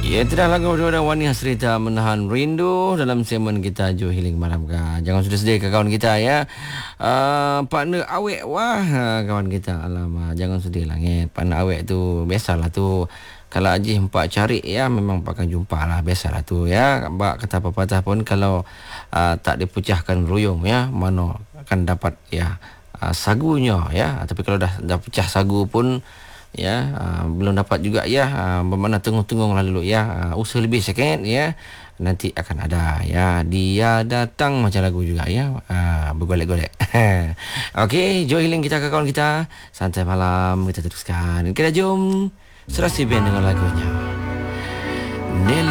Ya, itulah lagu daripada Wani Hasrita Menahan Rindu dalam segmen kita Jo Healing Malam kan. Jangan sudah sedia ke kawan kita ya. Partner awek wah kawan kita. Alamak, jangan sedih lah ngit. Partner awek tu biasalah tu. Kalau Haji empat cari ya memang akan jumpa lah, biasalah tu ya. Bak kata pepatah pun kalau tak dipecahkan ruyung ya, mana akan dapat ya sagunya ya. Tapi kalau dah pecah sagu pun ya belum dapat juga ya, bermakna tenggung-tenggung lah dulu ya, usaha lebih sikit ya, nanti akan ada ya, dia datang macam lagu juga ya, bergolek-golek. Okey, Joy Healing kita ke kawan kita, santai malam kita teruskan, kita jom serasi band dengan lagunya Nelly.